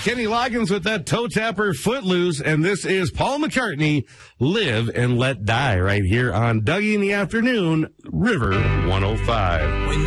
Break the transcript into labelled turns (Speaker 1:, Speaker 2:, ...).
Speaker 1: Kenny Loggins with that toe tapper Footloose, and this is Paul McCartney, Live and Let Die, right here on Dougie in the Afternoon, River 105.